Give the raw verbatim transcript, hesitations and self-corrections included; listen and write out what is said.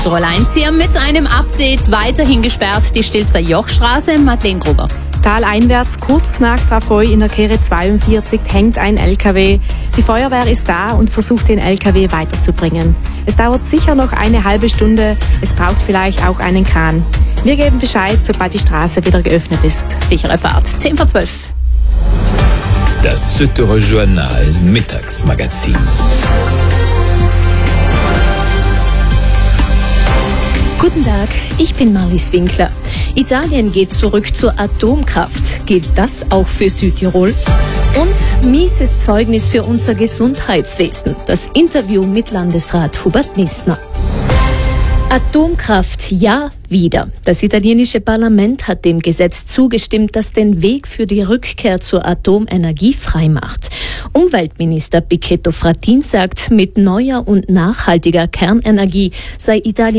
Tirol eins hier mit einem Update. Weiterhin gesperrt die Stilfser Jochstraße. Madeleine Gruber. Taleinwärts, kurz knackt Trafoi in der Kehre zweiundvierzig, hängt ein L K W. Die Feuerwehr ist da und versucht, den L K W weiterzubringen. Es dauert sicher noch eine halbe Stunde. Es braucht vielleicht auch einen Kran. Wir geben Bescheid, sobald die Straße wieder geöffnet ist. Sichere Fahrt. zehn vor zwölf. Das Südtiroler Journal Mittagsmagazin. Guten Tag, ich bin Marlies Winkler. Italien geht zurück zur Atomkraft. Gilt das auch für Südtirol? Und mieses Zeugnis für unser Gesundheitswesen. Das Interview mit Landesrat Hubert Missner. Atomkraft, ja, wieder. Das italienische Parlament hat dem Gesetz zugestimmt, das den Weg für die Rückkehr zur Atomenergie freimacht. Umweltminister Pichetto Fratin sagt, mit neuer und nachhaltiger Kernenergie sei Italien